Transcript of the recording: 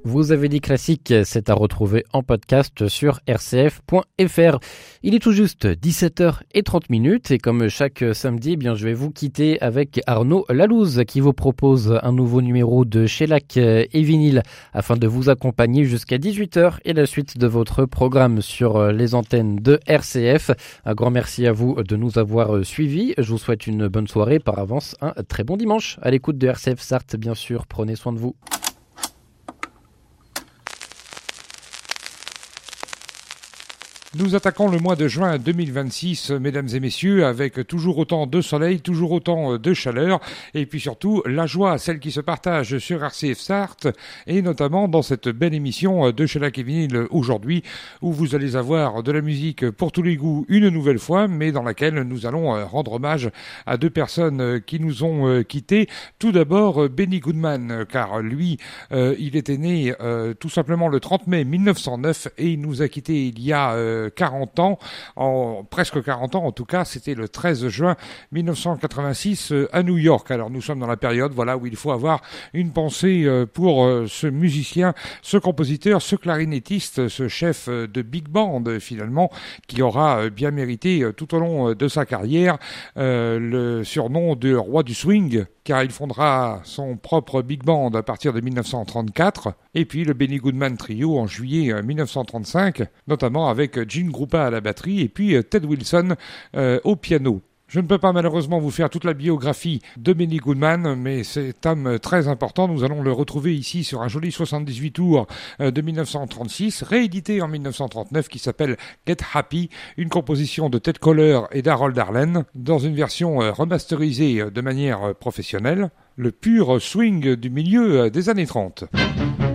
Vous avez dit classique, c'est à retrouver en podcast sur rcf.fr. Il est tout juste 17h30 et comme chaque samedi, je vais vous quitter avec Arnaud Lalouse qui vous propose un nouveau numéro de Shellac et Vinyle afin de vous accompagner jusqu'à 18h et la suite de votre programme sur les antennes de RCF. Un grand merci à vous de nous avoir suivis. Je vous souhaite une bonne soirée. Par avance, un très bon dimanche à l'écoute de RCF Sarthe, bien sûr. Prenez soin de vous. Nous attaquons le mois de juin 2026, mesdames et messieurs, avec toujours autant de soleil, toujours autant de chaleur, et puis surtout la joie, celle qui se partage sur RCF Sarthe, et notamment dans cette belle émission de Shellac et Vinyle aujourd'hui, où vous allez avoir de la musique pour tous les goûts une nouvelle fois, mais dans laquelle nous allons rendre hommage à deux personnes qui nous ont quittés. Tout d'abord, Benny Goodman, car lui, il était né tout simplement le 30 mai 1909, et il nous a quittés il y a 40 ans, presque 40 ans en tout cas, c'était le 13 juin 1986 à New York. Alors nous sommes dans la période où il faut avoir une pensée pour ce musicien, ce compositeur, ce clarinettiste, ce chef de big band finalement, qui aura bien mérité tout au long de sa carrière le surnom de roi du swing, car il fondera son propre big band à partir de 1934, et puis le Benny Goodman Trio en juillet 1935, notamment avec Gene Krupa à la batterie et puis Ted Wilson au piano. Je ne peux pas malheureusement vous faire toute la biographie de Benny Goodman, mais c'est un homme très important. Nous allons le retrouver ici sur un joli 78 tours de 1936, réédité en 1939, qui s'appelle Get Happy, une composition de Ted Koehler et d'Harold Arlen, dans une version remasterisée de manière professionnelle, le pur swing du milieu des années 30.